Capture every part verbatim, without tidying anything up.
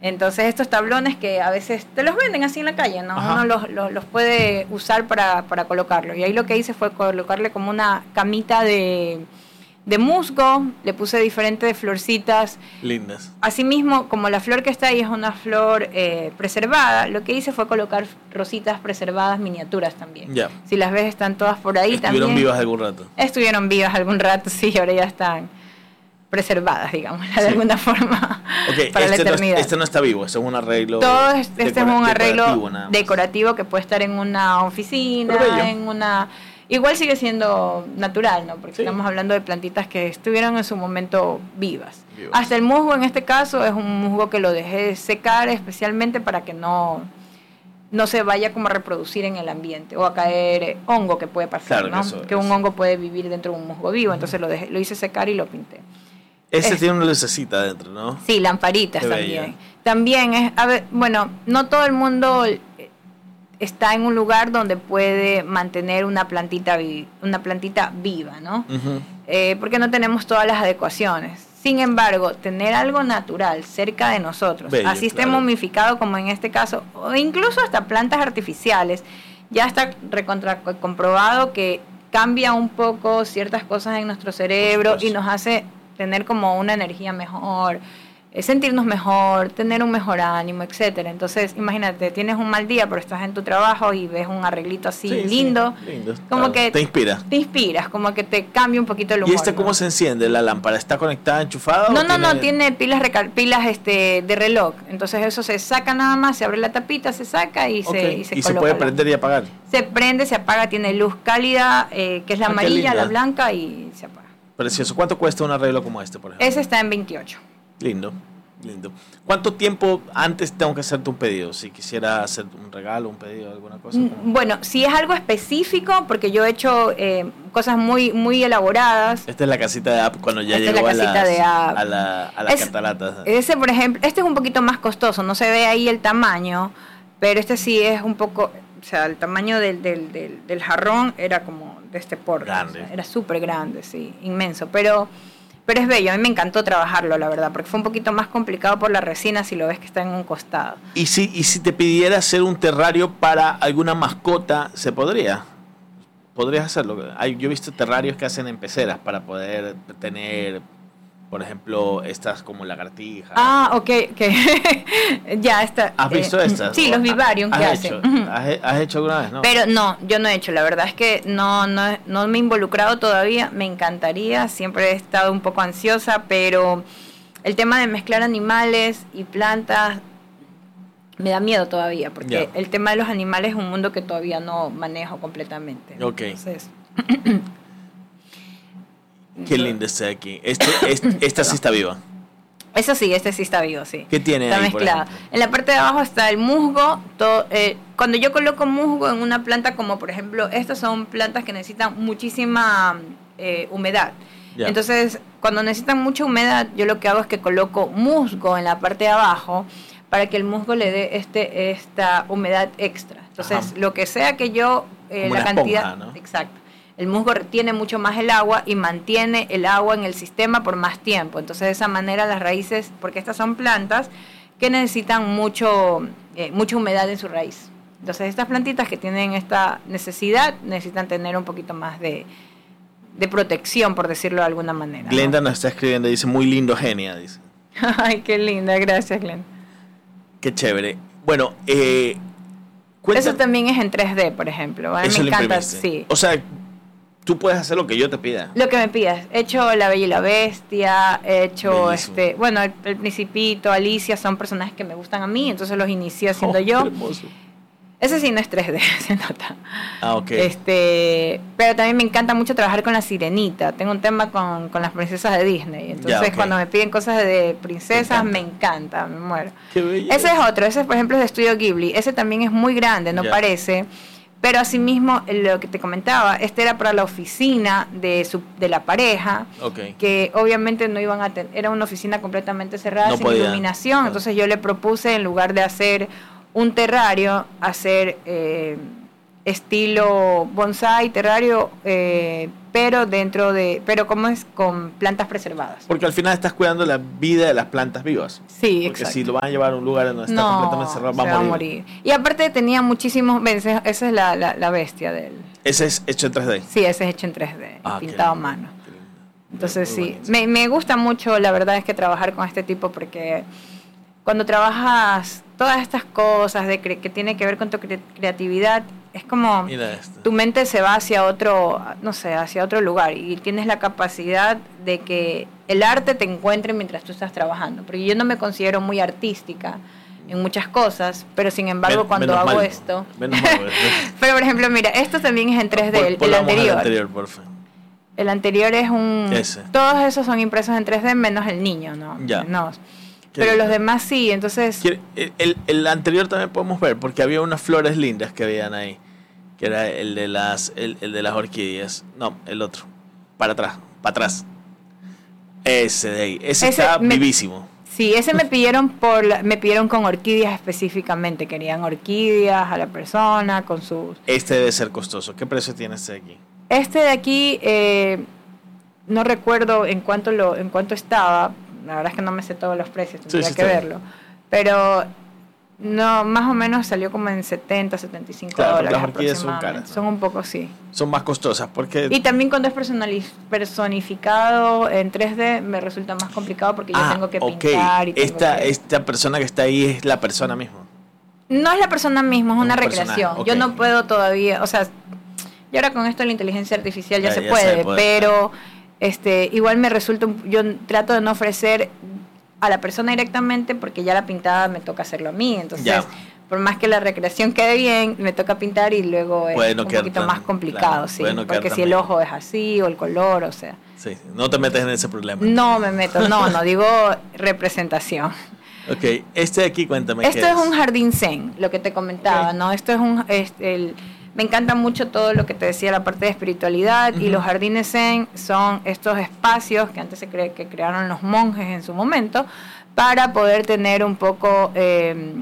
Entonces estos tablones que a veces te los venden así en la calle, ¿no? Ajá. Uno los, los, los puede usar para, para colocarlo. Y ahí lo que hice fue colocarle como una camita de, de musgo, le puse diferentes florcitas. Lindas. Asimismo, como la flor que está ahí es una flor eh, preservada, lo que hice fue colocar rositas preservadas miniaturas también. Ya. Si las ves, están todas por ahí Estuvieron también. Estuvieron vivas algún rato. Estuvieron vivas algún rato, sí, ahora ya están preservadas, digamos, sí. de alguna forma, okay, para este la eternidad. No, este no está vivo, este es un arreglo. Todo este decora, es un arreglo decorativo, decorativo que puede estar en una oficina, en una... Igual sigue siendo natural, ¿no? Porque sí. estamos hablando de plantitas que estuvieron en su momento vivas. vivas. Hasta el musgo, en este caso, es un musgo que lo dejé secar especialmente para que no... no se vaya como a reproducir en el ambiente o a caer hongo que puede pasar, claro, ¿no? Eso, que un eso. hongo puede vivir dentro de un musgo vivo, entonces lo, dejé, lo hice secar y lo pinté. Ese es, tiene una lucecita adentro, ¿no? Sí, lamparitas también. También es, a ver, bueno, no todo el mundo está en un lugar donde puede mantener una plantita, una plantita viva, ¿no? Uh-huh. Eh, porque no tenemos todas las adecuaciones. Sin embargo, tener algo natural cerca de nosotros, Bello, así esté claro. momificado como en este caso, o incluso hasta plantas artificiales, ya está recontra comprobado que cambia un poco ciertas cosas en nuestro cerebro y nos hace tener como una energía mejor, eh, sentirnos mejor, tener un mejor ánimo, etcétera. Entonces, imagínate, tienes un mal día, pero estás en tu trabajo y ves un arreglito así sí, lindo, sí, lindo, como claro. que te inspira. Te inspiras, como que te cambia un poquito el humor. ¿Y esta cómo ¿no? se enciende la lámpara? ¿Está conectada, enchufada? No, o no, tiene... no, tiene pilas recal- pilas este de reloj. Entonces eso se saca nada más, se abre la tapita, se saca y okay. se y se ¿Y coloca. se puede prender y apagar? Se prende, se apaga, tiene luz cálida, eh, que es la ah, amarilla, la blanca y se apaga. Precioso. ¿Cuánto cuesta un arreglo como este, por ejemplo? Ese está en veintiocho. Lindo, lindo. ¿Cuánto tiempo antes tengo que hacerte un pedido? Si quisiera hacer un regalo, un pedido, alguna cosa. ¿Cómo? Bueno, si es algo específico, porque yo he hecho eh, cosas muy muy elaboradas. Esta es la casita de app cuando ya Esta llegó es la casita a, las, de app. a, la, a las es, cataratas. Ese, por ejemplo, este es un poquito más costoso, no se ve ahí el tamaño, pero este sí es un poco... O sea, el tamaño del, del, del, del jarrón era como de este porte. Grande. O sea, era súper grande, sí, inmenso. Pero, pero es bello, a mí me encantó trabajarlo, la verdad, porque fue un poquito más complicado por la resina si lo ves que está en un costado. ¿Y si, y si te pidiera hacer un terrario para alguna mascota, se podría? ¿Podrías hacerlo? Hay, yo he visto terrarios que hacen en peceras para poder tener... Por ejemplo, estas como lagartijas. Ah, ok, ok. ya está. ¿Has visto eh, estas? Sí, los vivarium que hecho, hacen. ¿has, ¿Has hecho alguna vez? No. Pero no, yo no he hecho. La verdad es que no, no, no me he involucrado todavía. Me encantaría. Siempre he estado un poco ansiosa, pero el tema de mezclar animales y plantas me da miedo todavía, porque yeah. el tema de los animales es un mundo que todavía no manejo completamente. Ok. Entonces... Qué lindo está aquí. Este, este, esta sí está viva. Eso sí, este sí está vivo, sí. ¿Qué tiene está ahí, mezclada. En la parte de abajo está el musgo. Todo, eh, cuando yo coloco musgo en una planta, como por ejemplo, estas son plantas que necesitan muchísima eh, humedad. Yeah. Entonces, cuando necesitan mucha humedad, yo lo que hago es que coloco musgo en la parte de abajo para que el musgo le dé este esta humedad extra. Entonces, ajá. lo que sea que yo eh, la cantidad, esponja, ¿no? Exacto. El musgo retiene mucho más el agua y mantiene el agua en el sistema por más tiempo. Entonces, de esa manera las raíces, porque estas son plantas que necesitan mucho, eh, mucha humedad en su raíz. Entonces, estas plantitas que tienen esta necesidad necesitan tener un poquito más de, de protección, por decirlo de alguna manera. Glenda ¿no? nos está escribiendo, dice, muy lindo, genia, dice. Ay, qué linda, gracias, Glenda. Qué chévere. Bueno, eh... Cuenta... Eso también es en tres D, por ejemplo. A mí Eso me encanta, imprimiste. Sí. O sea... Tú puedes hacer lo que yo te pida. Lo que me pidas. He hecho La Bella y la Bestia, he hecho, Bellísimo. este bueno, el, el Principito, Alicia, son personajes que me gustan a mí, entonces los inicié haciendo oh, yo. Qué hermoso. Ese sí no es tres D, se nota. Ah, ok. Este, pero también me encanta mucho trabajar con la Sirenita. Tengo un tema con, con las princesas de Disney. Entonces, ya, okay. cuando me piden cosas de princesas, me encanta, me muero. Qué bello. Ese es otro, ese por ejemplo es de Estudio Ghibli. Ese también es muy grande, no ya. parece... Pero asimismo, lo que te comentaba, este era para la oficina de su de la pareja, okay. que obviamente no iban a tener, era una oficina completamente cerrada, no sin podía. iluminación, no. Entonces yo le propuse, en lugar de hacer un terrario, hacer eh, estilo bonsai, terrario, eh, pero dentro de, pero como es con plantas preservadas. Porque al final estás cuidando la vida de las plantas vivas. Sí, Porque exacto. si lo van a llevar a un lugar donde está no, completamente cerrado, va, se a, morir. va a morir. Y aparte tenía muchísimos, esa es la, la, la bestia del... Ese es hecho en tres D. Sí, ese es hecho en tres D, ah, pintado a mano. Entonces sí, me, me gusta mucho, la verdad es que trabajar con este tipo, porque cuando trabajas todas estas cosas de cre- que tiene que ver con tu cre- creatividad, es como tu mente se va hacia otro, no sé, hacia otro lugar, y tienes la capacidad de que el arte te encuentre mientras tú estás trabajando, porque yo no me considero muy artística en muchas cosas, pero sin embargo Men, cuando hago mal, esto menos mal, pero por ejemplo, mira, esto también es en tres D, por, el, el anterior. El anterior, por favor. El anterior es un... Ese. Todos esos son impresos en tres D, menos el niño, ¿no? Ya. No. Pero los demás sí, entonces... El, el, el anterior también podemos ver, porque había unas flores lindas que habían ahí, que era el de las el, el de las orquídeas. No, el otro. Para atrás, para atrás. Ese de ahí. Ese, ese está me, vivísimo. Sí, ese me pidieron por la, me pidieron con orquídeas específicamente. Querían orquídeas a la persona, con sus... Este debe ser costoso. ¿Qué precio tiene este de aquí? Este de aquí, eh, no recuerdo en cuánto lo en cuánto estaba, la verdad es que no me sé todos los precios, tendría sí, sí, que verlo, bien. Pero no, más o menos salió como en setenta, setenta y cinco claro, dólares las orquídeas son caras, ¿no? Son un poco, sí. Son más costosas, porque... Y también cuando es personificado en tres D me resulta más complicado porque ah, yo tengo que okay. pintar y tengo esta, que... esta persona que está ahí es la persona misma. No es la persona misma, es una un recreación. Okay. Yo no puedo todavía, o sea... Y ahora con esto de la inteligencia artificial ya, ya se ya puede, se puede, pero este, igual me resulta, yo trato de no ofrecer a la persona directamente porque ya la pintada me toca hacerlo a mí, entonces ya. por más que la recreación quede bien, me toca pintar y luego es no un poquito tan, más complicado, claro, sí, no porque si el ojo es así o el color, o sea. Sí, no te metes en ese problema. No me meto, no, no, digo representación. Ok, este de aquí, cuéntame. Esto qué es es un jardín zen, lo que te comentaba, okay. ¿no? Esto es un... Es el, me encanta mucho todo lo que te decía, la parte de espiritualidad, uh-huh. y los jardines zen son estos espacios que antes se cree que crearon los monjes en su momento para poder tener un poco eh,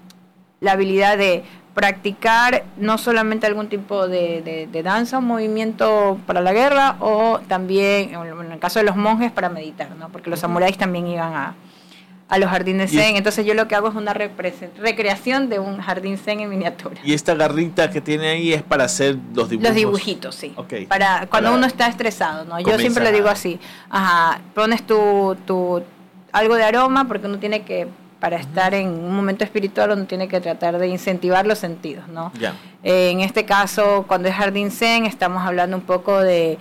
la habilidad de practicar no solamente algún tipo de, de, de danza o movimiento para la guerra, o también, en el caso de los monjes, para meditar, ¿no? Porque los uh-huh. samuráis también iban a... a los jardines zen, entonces yo lo que hago es una recreación de un jardín zen en miniatura. ¿Y esta garrita que tiene ahí es para hacer los dibujos? Los dibujitos, sí. Okay. Para cuando para uno está estresado, ¿no? Yo siempre le digo así, ajá, pones tu, tu algo de aroma, porque uno tiene que, para uh-huh. estar en un momento espiritual, uno tiene que tratar de incentivar los sentidos, ¿no? Yeah. Eh, en este caso, cuando es jardín zen, estamos hablando un poco de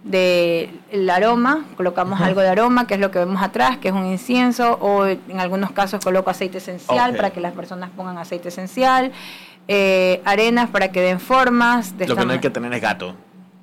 de el aroma, colocamos uh-huh. algo de aroma, que es lo que vemos atrás, que es un incienso, o en algunos casos coloco aceite esencial, okay. para que las personas pongan aceite esencial, eh, arenas para que den formas. De lo que no hay que tener es gato.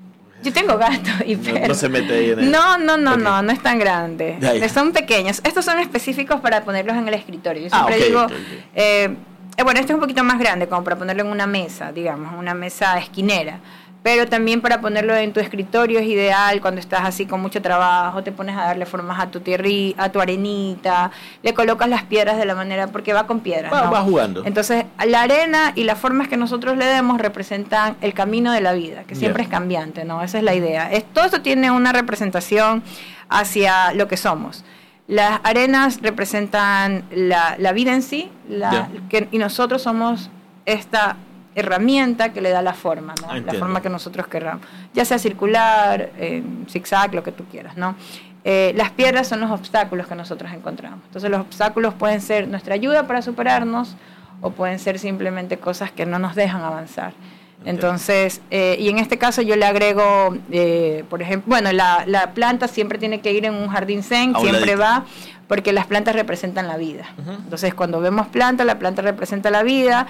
Yo tengo gato y perro. No, no se mete ahí en el... No, no, no, okay. no, no es tan grande. Ya, ya. Son pequeños. Estos son específicos para ponerlos en el escritorio. Yo siempre ah, okay, digo... Okay, okay. Eh, eh, bueno, este es un poquito más grande, como para ponerlo en una mesa, digamos, una mesa esquinera. Pero también para ponerlo en tu escritorio es ideal cuando estás así con mucho trabajo, te pones a darle formas a tu tierri, a tu arenita, le colocas las piedras de la manera, porque va con piedras, va, ¿no? va jugando. Entonces, la arena y las formas que nosotros le demos representan el camino de la vida, que siempre yeah. es cambiante, ¿no? Esa es la idea. Es, todo esto tiene una representación hacia lo que somos. Las arenas representan la, la vida en sí, la, yeah. que, y nosotros somos esta herramienta que le da la forma, ¿no? La forma que nosotros querramos, ya sea circular, eh, zigzag, lo que tú quieras, ¿no? Eh, las piedras son los obstáculos que nosotros encontramos. Entonces los obstáculos pueden ser nuestra ayuda para superarnos, o pueden ser simplemente cosas que no nos dejan avanzar. Entonces, eh, y en este caso yo le agrego, eh, por ejemplo, bueno, la, la planta siempre tiene que ir en un jardín zen, siempre va, porque las plantas representan la vida. Uh-huh. Entonces cuando vemos planta, la planta representa la vida.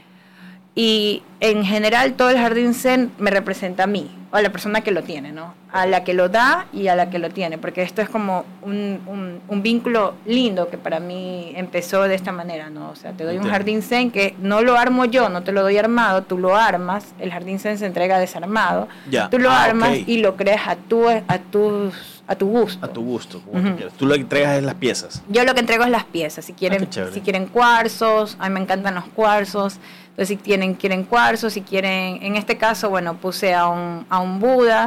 Y en general todo el jardín zen me representa a mí, o a la persona que lo tiene, ¿no? A la que lo da y a la que lo tiene, porque esto es como un, un, un vínculo lindo que para mí empezó de esta manera, ¿no? O sea, te doy un jardín zen que no lo armo yo, no te lo doy armado, tú lo armas, el jardín zen se entrega desarmado, ya. tú lo ah, armas okay. y lo creas a tu, a tus... a tu gusto. A tu gusto, como uh-huh. tú quieras. Tú lo que entregas es las piezas. Yo lo que entrego es las piezas. Si quieren, ah, si quieren cuarzos, a mí me encantan los cuarzos. Entonces, si tienen, quieren cuarzos, si quieren, en este caso, bueno, puse a un, a un Buda,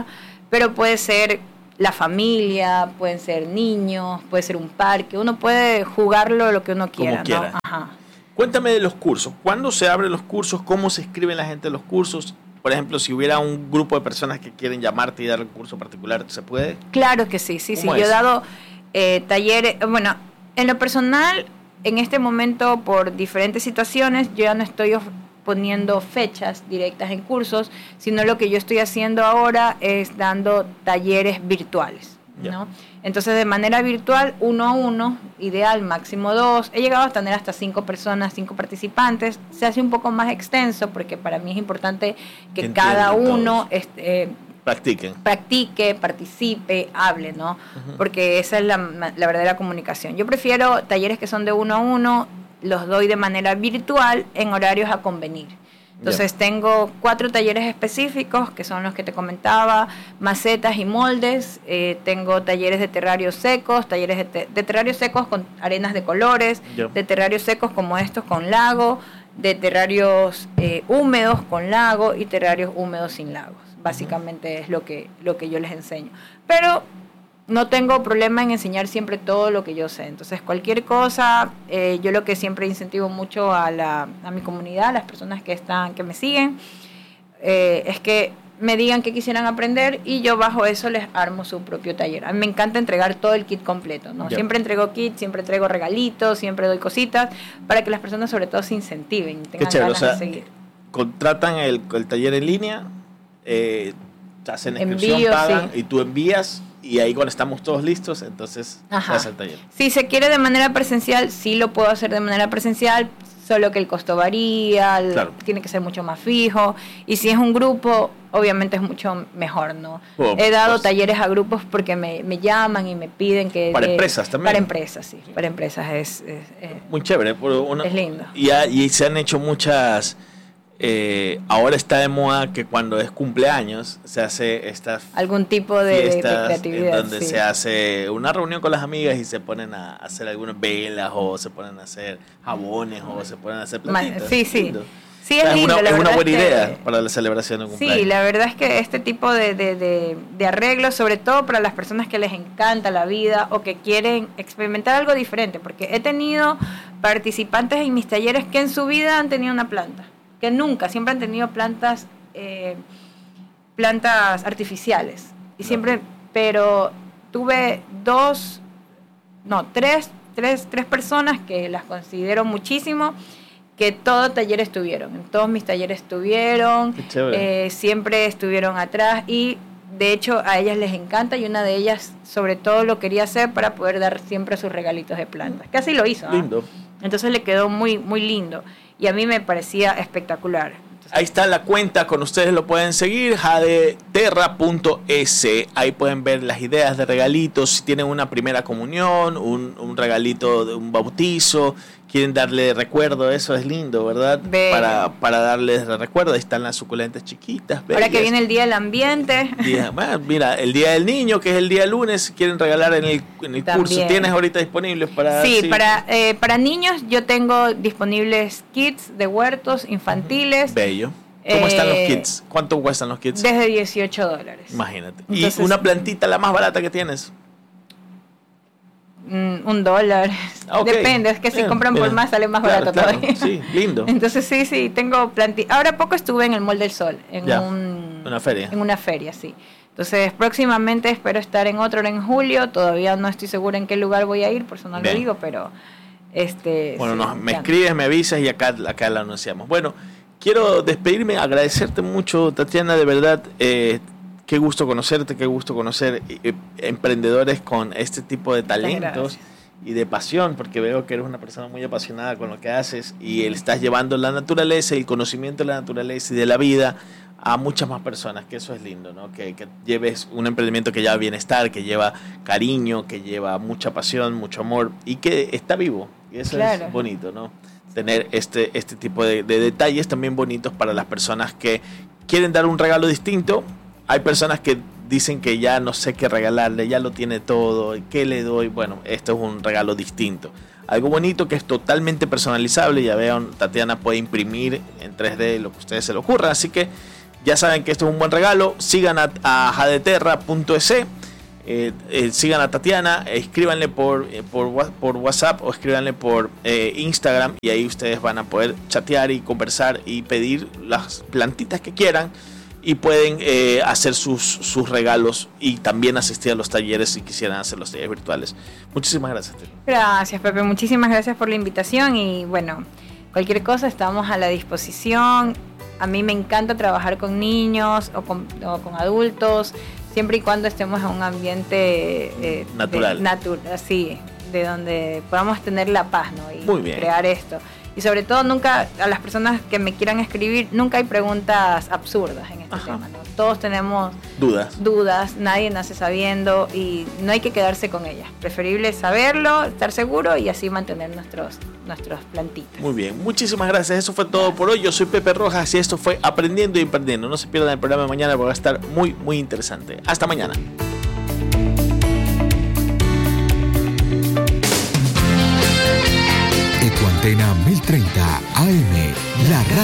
pero puede ser la familia, pueden ser niños, puede ser un parque, uno puede jugarlo lo que uno quiera, Como quiera. ¿no? Ajá. Cuéntame de los cursos. ¿Cuándo se abren los cursos? ¿Cómo se inscriben la gente a los cursos? Por ejemplo, si hubiera un grupo de personas que quieren llamarte y dar un curso particular, ¿se puede? Claro que sí, sí, sí. ¿Cómo Yo es? he dado eh, talleres, bueno, en lo personal, en este momento, por diferentes situaciones, yo ya no estoy of- poniendo fechas directas en cursos, sino lo que yo estoy haciendo ahora es dando talleres virtuales, Ya. ¿no? Entonces, de manera virtual, uno a uno, ideal, máximo dos. He llegado a tener hasta cinco personas, cinco participantes. Se hace un poco más extenso porque para mí es importante que Que cada entiendan uno todos. este, eh, Practiquen. practique, participe, hable, ¿no? Ujú. Porque esa es la, la verdadera comunicación. Yo prefiero talleres que son de uno a uno, los doy de manera virtual en horarios a convenir. Entonces Ya. tengo cuatro talleres específicos, que son los que te comentaba, macetas y moldes. Eh, tengo talleres de terrarios secos, talleres de, te- de terrarios secos con arenas de colores, Ya. de terrarios secos como estos con lago, de terrarios eh, húmedos con lago y terrarios húmedos sin lagos. Básicamente es lo que, lo que yo les enseño. Pero no tengo problema en enseñar siempre todo lo que yo sé. Entonces, cualquier cosa, eh, yo lo que siempre incentivo mucho a, la, a mi comunidad, a las personas que están, que me siguen, eh, es que me digan qué quisieran aprender y yo bajo eso les armo su propio taller. A mí me encanta entregar todo el kit completo, ¿no? Ya. Siempre entrego kit, siempre entrego regalitos, siempre doy cositas para que las personas sobre todo se incentiven y Qué tengan chévere. O ganas sea, de seguir. contratan el, el taller en línea, eh, te hacen la inscripción, Envío, pagan sí. y tú envías. Y ahí cuando estamos todos listos, entonces se Ajá. hace el taller. Si se quiere de manera presencial, sí lo puedo hacer de manera presencial, solo que el costo varía, el- Claro. tiene que ser mucho más fijo. Y si es un grupo, obviamente es mucho mejor, ¿no? Oh, He dado pues. talleres a grupos porque me, me llaman y me piden que... Para eh, empresas también. Para empresas, sí. Para empresas es... es- es- Muy chévere. por una- Es lindo. Y, ha- y se han hecho muchas... eh, ahora está de moda que cuando es cumpleaños se hace estas algún tipo de, de- de fiestas creatividad. en donde sí. se hace una reunión con las amigas y se ponen a hacer algunas velas o se ponen a hacer jabones o se ponen a hacer Ma- plantitas. sí, sí. Lindo. Sí, O sea, es lindo, una, la es una verdad buena es que- idea para la celebración de un cumpleaños. Sí, la verdad es que este tipo de, de, de, de arreglos, sobre todo para las personas que les encanta la vida o que quieren experimentar algo diferente, porque he tenido participantes en mis talleres que en su vida han tenido una planta, que nunca, siempre han tenido plantas, eh, plantas artificiales, y No. siempre, pero tuve dos, no, tres, tres, tres personas que las considero muchísimo, que todo taller estuvieron, en todos mis talleres estuvieron, Qué chévere. eh, siempre estuvieron atrás y de hecho a ellas les encanta y una de ellas sobre todo lo quería hacer para poder dar siempre sus regalitos de plantas, que así lo hizo. ¿ah? Lindo. Entonces le quedó muy, muy lindo y a mí me parecía espectacular. Entonces, Ahí está la cuenta, con ustedes lo pueden seguir, jadeterra punto es. Ahí pueden ver las ideas de regalitos, si tienen una primera comunión, un, un regalito de un bautizo, quieren darle recuerdo, eso es lindo, ¿verdad? Bello. Para, para darles recuerdo, ahí están las suculentas chiquitas. ahora que bellas. viene el Día del Ambiente, Día- bueno, mira, el Día del Niño, que es el día lunes, quieren regalar en el, en el curso. También. ¿Tienes ahorita disponibles para...? sí, para, eh, para niños yo tengo disponibles kits de huertos infantiles Bello. ¿Cómo están los Eh, kits? ¿Cuánto cuestan los kits? desde dieciocho dólares. Imagínate. Entonces- ¿Y una plantita la más barata que tienes? Mm, un dólar. Ah, ok. Depende, es que si Bien, compran por bien. más sale más Claro, barato claro. todavía. Sí, lindo. Entonces sí, sí, tengo plantitas. Ahora poco estuve en el Mall del Sol, en Ya, un, una feria. En una feria, sí. Entonces próximamente espero estar en otro en julio. Todavía no estoy segura en qué lugar voy a ir, por eso no Bien. lo digo, pero este. Bueno, sí, nos, me ya. escribes, me avisas y acá, acá la anunciamos. Bueno, quiero despedirme, agradecerte mucho, Tatiana, de verdad. Eh, qué gusto conocerte, qué gusto conocer eh, emprendedores con este tipo de talentos gracias. y de pasión, porque veo que eres una persona muy apasionada con lo que haces y él estás llevando la naturaleza y el conocimiento de la naturaleza y de la vida a muchas más personas, que eso es lindo, ¿no? Que, que lleves un emprendimiento que lleva bienestar, que lleva cariño, que lleva mucha pasión, mucho amor y que está vivo. Y eso Claro. es bonito, ¿no? Tener este, este tipo de, de detalles también bonitos para las personas que quieren dar un regalo distinto. Hay personas que dicen que ya no sé qué regalarle, ya lo tiene todo, ¿qué le doy? Bueno, esto es un regalo distinto. Algo bonito que es totalmente personalizable. Ya vean, Tatiana puede imprimir en tres D lo que a ustedes se le ocurra. Así que Ya saben que esto es un buen regalo. Sigan a, a jadeterra punto es. Eh, eh, sigan a Tatiana, escríbanle por, eh, por, por WhatsApp o escríbanle por eh, Instagram, y ahí ustedes van a poder chatear y conversar y pedir las plantitas que quieran, y pueden eh, hacer sus, sus regalos y también asistir a los talleres si quisieran hacer los talleres virtuales. Muchísimas gracias. Gracias, Pepe, muchísimas gracias por la invitación, y bueno, cualquier cosa estamos a la disposición. A mí me encanta trabajar con niños o con, o con adultos, siempre y cuando estemos en un ambiente eh, natural, natural, sí, de donde podamos tener la paz, ¿no? Y Muy bien. crear esto. Y sobre todo, nunca, a las personas que me quieran escribir, nunca hay preguntas absurdas en este Ajá. tema, ¿no? Todos tenemos dudas. dudas, nadie nace sabiendo y no hay que quedarse con ellas. Preferible saberlo, estar seguro y así mantener nuestros, nuestros plantitas. Muy bien, muchísimas gracias. Eso fue todo por hoy. Yo soy Pepe Rojas y esto fue Aprendiendo y Emprendiendo. No se pierdan el programa de mañana porque va a estar muy, muy interesante. Hasta mañana. Ecuantena mil treinta A M, la radio.